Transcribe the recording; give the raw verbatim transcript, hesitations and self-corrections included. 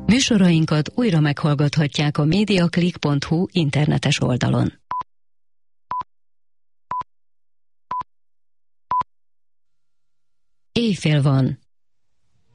Műsorainkat újra meghallgathatják a mediaclick pont hu internetes oldalon. Éjfél van.